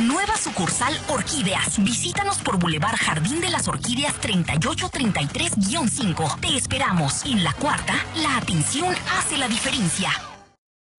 Nueva sucursal Orquídeas. Visítanos por Boulevard Jardín de las Orquídeas 3833-5. Te esperamos. En la cuarta, la atención hace la diferencia.